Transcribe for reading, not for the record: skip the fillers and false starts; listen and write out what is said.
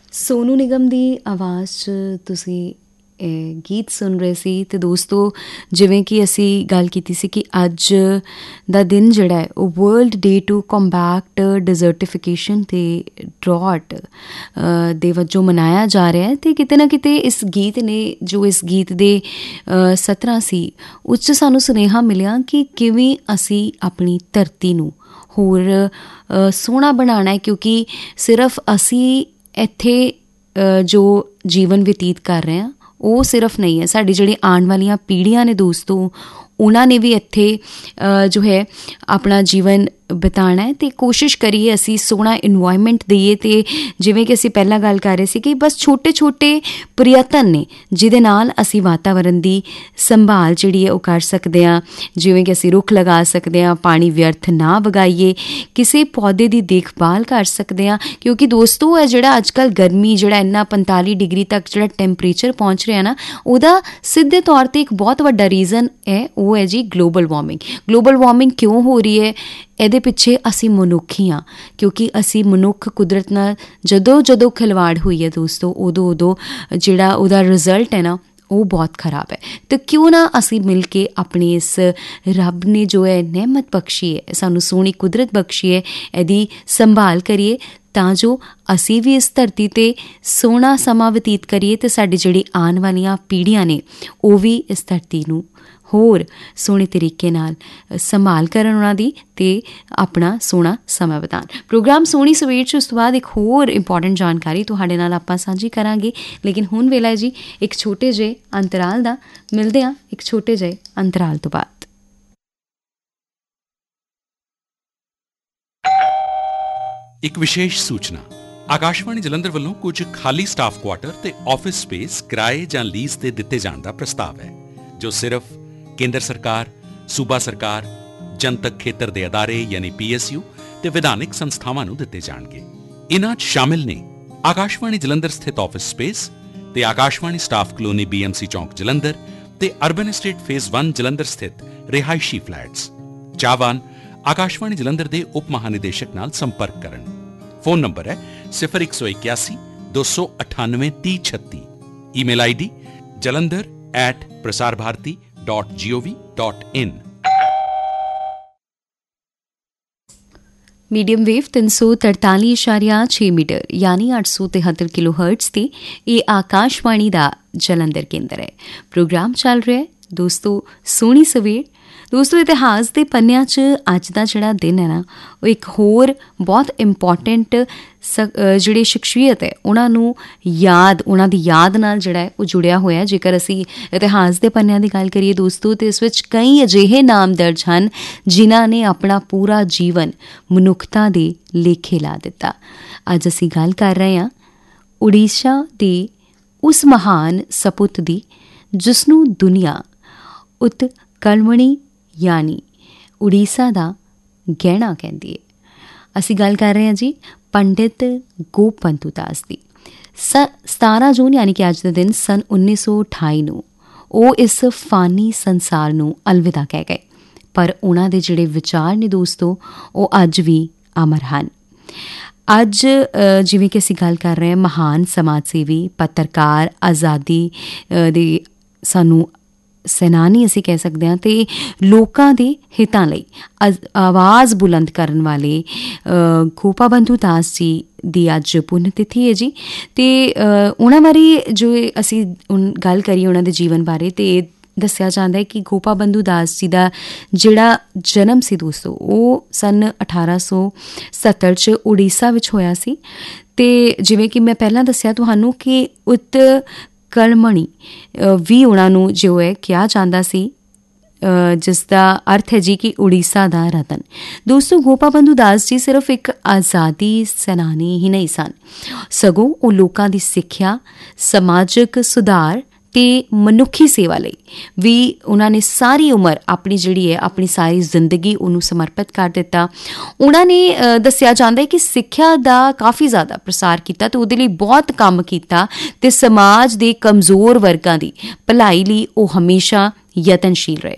ਸੋਨੂ ਨਿਗਮ ਦੀ ਆਵਾਜ਼ 'ਚ ਤੁਸੀਂ ਗੀਤ ਸੁਣ ਰਹੇ ਸੀ। ਅਤੇ ਦੋਸਤੋ, ਜਿਵੇਂ ਕਿ ਅਸੀਂ ਗੱਲ ਕੀਤੀ ਸੀ ਕਿ ਅੱਜ ਦਾ ਦਿਨ ਜਿਹੜਾ ਹੈ ਉਹ ਵਰਲਡ ਡੇ ਟੂ ਕੰਬੈਕਟ ਡਿਜ਼ਰਟੀਫਿਕੇਸ਼ਨ ਅਤੇ ਡਰੌਟ ਦੇ ਵਜੋਂ ਮਨਾਇਆ ਜਾ ਰਿਹਾ ਹੈ। ਅਤੇ ਕਿਤੇ ਨਾ ਕਿਤੇ ਇਸ ਗੀਤ ਨੇ, ਜੋ ਇਸ ਗੀਤ ਦੇ ਸਤਰਾਂ ਸੀ, ਉਸ 'ਚ ਸਾਨੂੰ ਸੁਨੇਹਾ ਮਿਲਿਆ ਕਿ ਕਿਵੇਂ ਅਸੀਂ ਆਪਣੀ ਧਰਤੀ ਨੂੰ ਹੋਰ ਸੋਹਣਾ ਬਣਾਉਣਾ ਹੈ, ਕਿਉਂਕਿ ਸਿਰਫ ਅਸੀਂ ਇੱਥੇ ਜੋ ਜੀਵਨ ਬਤੀਤ ਕਰ ਰਹੇ ਹਾਂ ਉਹ ਸਿਰਫ ਨਹੀਂ ਹੈ, ਸਾਡੀ ਜਿਹੜੀ ਆਉਣ ਵਾਲੀਆਂ ਪੀੜ੍ਹੀਆਂ ਨੇ ਦੋਸਤੋ, ਉਹਨਾਂ ਨੇ ਵੀ ਇੱਥੇ ਜੋ ਹੈ ਆਪਣਾ ਜੀਵਨ ਬਿਤਾਉਣਾ ਹੈ। ਅਤੇ ਕੋਸ਼ਿਸ਼ ਕਰੀਏ ਅਸੀਂ ਸੋਹਣਾ ਇਨਵਾਇਰਮੈਂਟ ਦੇਈਏ। ਅਤੇ ਜਿਵੇਂ ਕਿ ਅਸੀਂ ਪਹਿਲਾਂ ਗੱਲ ਕਰ ਰਹੇ ਸੀ ਕਿ ਬਸ ਛੋਟੇ ਛੋਟੇ ਪ੍ਰਯਤਨ ਨੇ ਜਿਹਦੇ ਨਾਲ ਅਸੀਂ ਵਾਤਾਵਰਨ ਦੀ ਸੰਭਾਲ ਜਿਹੜੀ ਹੈ ਉਹ ਕਰ ਸਕਦੇ ਹਾਂ। ਜਿਵੇਂ ਕਿ ਅਸੀਂ ਰੁੱਖ ਲਗਾ ਸਕਦੇ ਹਾਂ, ਪਾਣੀ ਵਿਅਰਥ ਨਾ ਵਗਾਈਏ, ਕਿਸੇ ਪੌਦੇ ਦੀ ਦੇਖਭਾਲ ਕਰ ਸਕਦੇ ਹਾਂ। ਕਿਉਂਕਿ ਦੋਸਤੋ, ਇਹ ਜਿਹੜਾ ਅੱਜ ਕੱਲ੍ਹ ਗਰਮੀ, ਜਿਹੜਾ ਇੰਨਾ 45 ਡਿਗਰੀ ਤੱਕ ਜਿਹੜਾ ਟੈਂਪਰੇਚਰ ਪਹੁੰਚ ਰਿਹਾ ਨਾ, ਉਹਦਾ ਸਿੱਧੇ ਤੌਰ 'ਤੇ ਇੱਕ ਬਹੁਤ ਵੱਡਾ ਰੀਜ਼ਨ ਹੈ, ਉਹ ਹੈ ਜੀ ਗਲੋਬਲ ਵਾਰਮਿੰਗ। ਗਲੋਬਲ ਵਾਰਮਿੰਗ ਕਿਉਂ ਹੋ ਰਹੀ ਹੈ? ਇਹਦੇ ਪਿੱਛੇ ਅਸੀਂ ਮਨੁੱਖ ਹੀ ਹਾਂ, ਕਿਉਂਕਿ ਅਸੀਂ ਮਨੁੱਖ ਕੁਦਰਤ ਨਾਲ ਜਦੋਂ ਖਿਲਵਾੜ ਹੋਈ ਹੈ ਦੋਸਤੋ, ਉਦੋਂ ਜਿਹੜਾ ਉਹਦਾ ਰਿਜ਼ਲਟ ਹੈ ਨਾ ਉਹ ਬਹੁਤ ਖਰਾਬ ਹੈ। ਅਤੇ ਕਿਉਂ ਨਾ ਅਸੀਂ ਮਿਲ ਕੇ ਆਪਣੀ ਇਸ ਰੱਬ ਨੇ ਜੋ ਹੈ ਨਿਹਮਤ ਬਖਸ਼ੀ ਹੈ, ਸਾਨੂੰ ਸੋਹਣੀ ਕੁਦਰਤ ਬਖਸ਼ੀ ਹੈ, ਇਹਦੀ ਸੰਭਾਲ ਕਰੀਏ ਤਾਂ ਜੋ ਅਸੀਂ ਵੀ ਇਸ ਧਰਤੀ 'ਤੇ ਸੋਹਣਾ ਸਮਾਂ ਬਤੀਤ ਕਰੀਏ ਅਤੇ ਸਾਡੀ ਜਿਹੜੀ ਆਉਣ ਵਾਲੀਆਂ ਪੀੜ੍ਹੀਆਂ ਨੇ ਉਹ ਵੀ ਇਸ ਧਰਤੀ ਨੂੰ ਹੋਰ ਸੋਹਣੇ ਤਰੀਕੇ ਨਾਲ ਸੰਭਾਲ ਕਰਨ ਉਹਨਾਂ ਦੀ, ਅਤੇ ਆਪਣਾ ਸੋਹਣਾ ਸਮਾਂ ਬਿਤਾਉਣ। ਪ੍ਰੋਗਰਾਮ ਸੋਹਣੀ ਸਵੇਰ 'ਚ ਉਸ ਤੋਂ ਬਾਅਦ ਇੱਕ ਹੋਰ ਇੰਪੋਰਟੈਂਟ ਜਾਣਕਾਰੀ ਤੁਹਾਡੇ ਨਾਲ ਆਪਾਂ ਸਾਂਝੀ ਕਰਾਂਗੇ। ਲੇਕਿਨ ਹੁਣ ਵੇਲਾ ਜੀ ਇੱਕ ਛੋਟੇ ਜਿਹੇ ਅੰਤਰਾਲ ਦਾ। ਮਿਲਦੇ ਹਾਂ ਇੱਕ ਛੋਟੇ ਜਿਹੇ ਅੰਤਰਾਲ ਤੋਂ ਬਾਅਦ। ਇੱਕ ਵਿਸ਼ੇਸ਼ ਸੂਚਨਾ, ਆਕਾਸ਼ਵਾਣੀ ਜਲੰਧਰ ਵੱਲੋਂ ਕੁਝ ਖਾਲੀ ਸਟਾਫ ਕੁਆਟਰ ਤੇ ਆਫਿਸ ਸਪੇਸ ਕਿਰਾਏ ਜਾਂ ਲੀਜ਼ ਤੇ ਦਿੱਤੇ ਜਾਣ ਦਾ ਪ੍ਰਸਤਾਵ ਹੈ, ਜੋ ਸਿਰਫ ਕੇਂਦਰ ਸਰਕਾਰ, ਸੂਬਾ ਸਰਕਾਰ, ਜਨਤਕ ਖੇਤਰ ਦੇ ਅਦਾਰੇ ਯਾਨੀ PSU ਤੇ ਵਿਧਾਨਿਕ ਸੰਸਥਾਵਾਂ ਨੂੰ ਦਿੱਤੇ ਜਾਣਗੇ। ਇਨ੍ਹਾਂ 'ਚ ਸ਼ਾਮਿਲ ਨੇ ਆਕਾਸ਼ਵਾਣੀ ਜਲੰਧਰ ਸਥਿਤ ਆਫਿਸ ਸਪੇਸ ਤੇ ਆਕਾਸ਼ਵਾਣੀ ਸਟਾਫ ਕਲੋਨੀ BMC ਚੌਂਕ ਜਲੰਧਰ ਤੇ ਅਰਬਨ ਐਸਟੇਟ ਫੇਜ਼ 1 ਜਲੰਧਰ ਸਥਿਤ ਰਿਹਾਇਸ਼ੀ ਫਲੈਟਸ। ਚਾਹਵਾਨ ਆਕਾਸ਼ਵਾਣੀ ਜਲੰਧਰ ਦੇ ਉਪ ਮਹਾਨਿਦੇਸ਼ਕ ਨਾਲ ਸੰਪਰਕ ਕਰਨ। ਫੋਨ ਨੰਬਰ ਹੈ 0181 298 3036। Email ID jalandhar@prasarbharati.gov.in। Medium wave 343.6 metre ਯਾਨੀ 873 ਕਿਲੋ ਹਰਟਜ਼ 'ਤੇ ਇਹ ਆਕਾਸ਼ਵਾਣੀ ਦਾ ਜਲੰਧਰ ਕੇਂਦਰ ਹੈ। ਪ੍ਰੋਗਰਾਮ ਚੱਲ ਰਿਹਾ ਹੈ ਦੋਸਤੋ ਸੋਹਣੀ ਸਵੇਰ। ਦੋਸਤੋ, ਇਤਿਹਾਸ ਦੇ ਪੰਨਿਆਂ 'ਚ ਅੱਜ ਦਾ ਜਿਹੜਾ ਦਿਨ ਹੈ ਨਾ, ਉਹ ਇੱਕ ਹੋਰ ਬਹੁਤ ਇੰਪੋਰਟੈਂਟ ਜਿਹੜੇ ਸ਼ਖਸੀਅਤ ਹੈ ਉਹਨਾਂ ਦੀ ਯਾਦ ਨਾਲ ਜਿਹੜਾ ਹੈ ਉਹ ਜੁੜਿਆ ਹੋਇਆ। ਜੇਕਰ ਅਸੀਂ ਇਤਿਹਾਸ ਦੇ ਪੰਨਿਆਂ ਦੀ ਗੱਲ ਕਰੀਏ ਦੋਸਤੋ, ਤਾਂ ਇਸ ਵਿੱਚ ਕਈ ਅਜਿਹੇ ਨਾਮ ਦਰਜ ਹਨ ਜਿਨ੍ਹਾਂ ਨੇ ਆਪਣਾ ਪੂਰਾ ਜੀਵਨ ਮਨੁੱਖਤਾ ਦੇ ਲੇਖੇ ਲਾ ਦਿੱਤਾ। ਅੱਜ ਅਸੀਂ ਗੱਲ ਕਰ ਰਹੇ ਹਾਂ ਉੜੀਸਾ ਦੇ ਉਸ ਮਹਾਨ ਸਪੁੱਤ ਦੀ, ਜਿਸ ਨੂੰ ਦੁਨੀਆ ਉਤਕਲਮਣੀ ਯਾਨੀ ਉੜੀਸਾ ਦਾ ਗਹਿਣਾ ਕਹਿੰਦੀ ਹੈ। ਅਸੀਂ ਗੱਲ ਕਰ ਰਹੇ ਹਾਂ ਜੀ ਪੰਡਿਤ ਗੋਪਬੰਧੂ ਦਾਸ ਦੀ। 17 ਜੂਨ ਯਾਨੀ ਕਿ ਅੱਜ ਦੇ ਦਿਨ ਸਨ 1928 ਨੂੰ ਉਹ ਇਸ ਫਾਨੀ ਸੰਸਾਰ ਨੂੰ ਅਲਵਿਦਾ ਕਹਿ ਗਏ, ਪਰ ਉਹਨਾਂ ਦੇ ਜਿਹੜੇ ਵਿਚਾਰ ਨੇ ਦੋਸਤੋ ਉਹ ਅੱਜ ਵੀ ਅਮਰ ਹਨ। ਅੱਜ ਜਿਵੇਂ ਕਿ ਅਸੀਂ ਗੱਲ ਕਰ ਰਹੇ ਹਾਂ ਮਹਾਨ ਸਮਾਜ ਸੇਵੀ, ਪੱਤਰਕਾਰ, ਆਜ਼ਾਦੀ ਦੇ ਸਾਨੂੰ ਸੈਨਾਨੀ ਅਸੀਂ ਕਹਿ ਸਕਦੇ ਹਾਂ, ਅਤੇ ਲੋਕਾਂ ਦੇ ਹਿੱਤਾਂ ਲਈ ਆਵਾਜ਼ ਬੁਲੰਦ ਕਰਨ ਵਾਲੇ ਗੋਪਬੰਧੂ ਦਾਸ ਜੀ ਦੀ ਅੱਜ ਪੁੰਨ ਤਿਥੀ ਹੈ ਜੀ। ਅਤੇ ਉਹਨਾਂ ਬਾਰੇ ਜੋ ਅਸੀਂ ਗੱਲ ਕਰੀਏ ਉਹਨਾਂ ਦੇ ਜੀਵਨ ਬਾਰੇ, ਅਤੇ ਦੱਸਿਆ ਜਾਂਦਾ ਹੈ ਕਿ ਗੋਪਬੰਧੂ ਦਾਸ ਜੀ ਦਾ ਜਿਹੜਾ ਜਨਮ ਸੀ ਦੋਸਤੋ ਉਹ ਸਨ 1870 'ਚ ਉੜੀਸਾ ਵਿੱਚ ਹੋਇਆ ਸੀ। ਅਤੇ ਜਿਵੇਂ ਕਿ ਮੈਂ ਪਹਿਲਾਂ ਦੱਸਿਆ ਤੁਹਾਨੂੰ ਕਿ ਉਤਕਲਮਣੀ ਵੀ ਉਹਨਾਂ ਨੂੰ ਜੋ ਹੈ ਕਿਹਾ ਜਾਂਦਾ ਸੀ, ਜਿਸ ਦਾ ਅਰਥ ਹੈ ਜੀ ਕਿ ਉੜੀਸਾ ਦਾ ਰਤਨ। ਦੋਸਤੋ, ਗੋਪਬੰਧੂ ਦਾਸ ਜੀ ਸਿਰਫ ਇੱਕ ਆਜ਼ਾਦੀ ਸੈਨਾਨੀ ਹੀ ਨਹੀਂ ਸਨ, ਸਗੋਂ ਉਹ ਲੋਕਾਂ ਦੀ ਸਿੱਖਿਆ, ਸਮਾਜਿਕ ਸੁਧਾਰ ਤੇ ਮਨੁੱਖੀ ਸੇਵਾ ਲਈ ਵੀ ਉਹਨਾਂ ਨੇ ਸਾਰੀ ਉਮਰ ਆਪਣੀ ਜਿਹੜੀ ਹੈ ਆਪਣੀ ਸਾਰੀ ਜ਼ਿੰਦਗੀ ਉਹਨੂੰ ਸਮਰਪਿਤ ਕਰ ਦਿੱਤਾ। ਉਹਨਾਂ ਨੇ ਦੱਸਿਆ ਜਾਂਦਾ ਹੈ ਕਿ ਸਿੱਖਿਆ ਦਾ ਕਾਫੀ ਜ਼ਿਆਦਾ ਪ੍ਰਸਾਰ ਕੀਤਾ ਅਤੇ ਉਹਦੇ ਲਈ ਬਹੁਤ ਕੰਮ ਕੀਤਾ, ਅਤੇ ਸਮਾਜ ਦੇ ਕਮਜ਼ੋਰ ਵਰਗਾਂ ਦੀ ਭਲਾਈ ਲਈ ਉਹ ਹਮੇਸ਼ਾ ਯਤਨਸ਼ੀਲ ਰਹੇ।